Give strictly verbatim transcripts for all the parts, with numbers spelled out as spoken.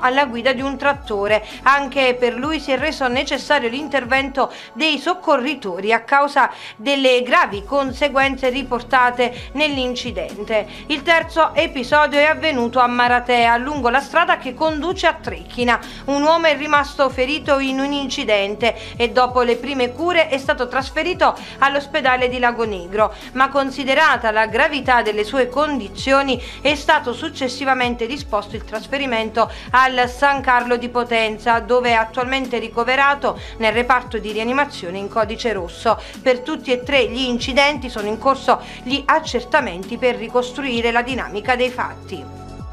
alla guida di un trattore. Anche per lui si è reso necessario l'intervento dei soccorritori a causa delle gravi conseguenze riportate nell'incidente. Il terzo episodio è avvenuto a Maratea, lungo la strada che conduce a Trecchina. Un uomo è rimasto ferito in un incidente e dopo le prime cure è stato trasferito all'ospedale di Lagonegro, ma considerata la gravità delle sue condizioni è stato successivamente disposto il trasferimento al San Carlo di Potenza, dove è attualmente ricoverato nel reparto di rianimazione in codice rosso. Per tutti e tre gli incidenti sono in corso gli accertamenti per ricostruire la dinamica dei fatti.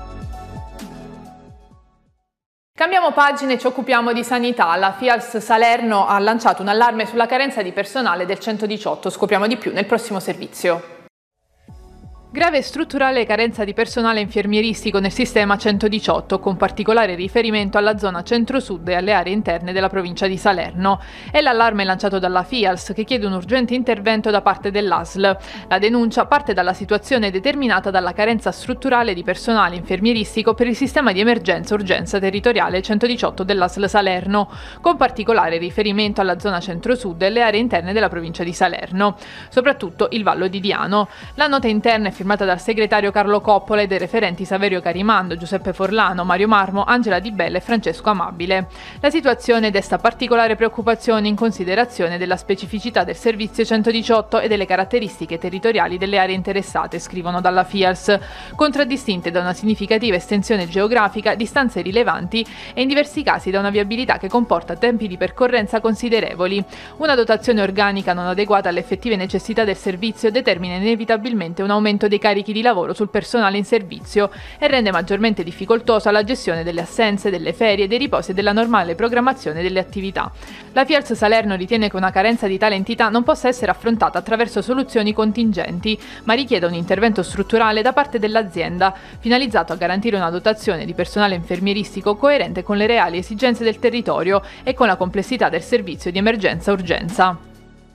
Cambiamo pagina e ci occupiamo di sanità. La FIALS Salerno ha lanciato un allarme sulla carenza di personale del centodiciotto. Scopriamo di più nel prossimo servizio. Grave e strutturale carenza di personale infermieristico nel sistema centodiciotto, con particolare riferimento alla zona centro-sud e alle aree interne della provincia di Salerno. È l'allarme lanciato dalla FIALS, che chiede un urgente intervento da parte dell'A S L. La denuncia parte dalla situazione determinata dalla carenza strutturale di personale infermieristico per il sistema di emergenza-urgenza territoriale centodiciotto dell'A S L Salerno, con particolare riferimento alla zona centro-sud e alle aree interne della provincia di Salerno, soprattutto il Vallo di Diano. La nota interna è firmata dal segretario Carlo Coppola e dai referenti Saverio Carimando, Giuseppe Forlano, Mario Marmo, Angela Di Bella e Francesco Amabile. La situazione desta particolare preoccupazione in considerazione della specificità del servizio centodiciotto e delle caratteristiche territoriali delle aree interessate, scrivono dalla FIALS, contraddistinte da una significativa estensione geografica, distanze rilevanti e in diversi casi da una viabilità che comporta tempi di percorrenza considerevoli. Una dotazione organica non adeguata alle effettive necessità del servizio determina inevitabilmente un aumento dei carichi di lavoro sul personale in servizio e rende maggiormente difficoltosa la gestione delle assenze, delle ferie, dei riposi e della normale programmazione delle attività. La FIALS Salerno ritiene che una carenza di tale entità non possa essere affrontata attraverso soluzioni contingenti, ma richiede un intervento strutturale da parte dell'azienda, finalizzato a garantire una dotazione di personale infermieristico coerente con le reali esigenze del territorio e con la complessità del servizio di emergenza-urgenza.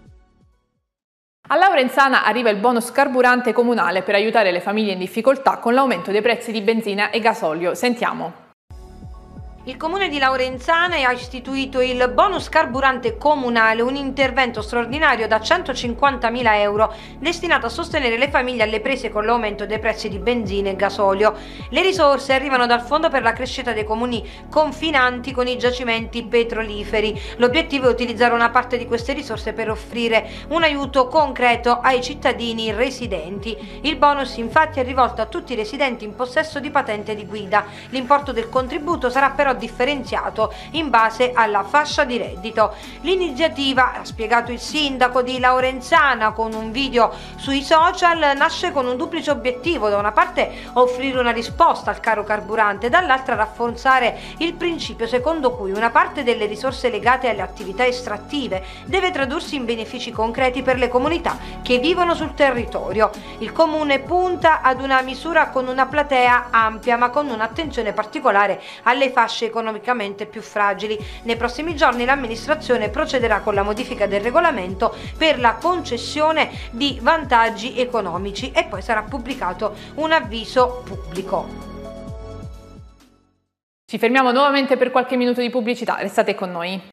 A Laurenzana arriva il bonus carburante comunale per aiutare le famiglie in difficoltà con l'aumento dei prezzi di benzina e gasolio. Sentiamo. Il comune di Laurenzana ha istituito il bonus carburante comunale, un intervento straordinario da centocinquantamila euro destinato a sostenere le famiglie alle prese con l'aumento dei prezzi di benzina e gasolio. Le risorse arrivano dal Fondo per la crescita dei comuni confinanti con i giacimenti petroliferi. L'obiettivo è utilizzare una parte di queste risorse per offrire un aiuto concreto ai cittadini residenti. Il bonus infatti è rivolto a tutti i residenti in possesso di patente di guida. L'importo del contributo sarà però differenziato in base alla fascia di reddito. L'iniziativa, ha spiegato il sindaco di Laurenzana con un video sui social, nasce con un duplice obiettivo: da una parte offrire una risposta al caro carburante, dall'altra rafforzare il principio secondo cui una parte delle risorse legate alle attività estrattive deve tradursi in benefici concreti per le comunità che vivono sul territorio. Il comune punta ad una misura con una platea ampia, ma con un'attenzione particolare alle fasce economicamente più fragili. Nei prossimi giorni l'amministrazione procederà con la modifica del regolamento per la concessione di vantaggi economici e poi sarà pubblicato un avviso pubblico. Ci fermiamo nuovamente per qualche minuto di pubblicità, restate con noi.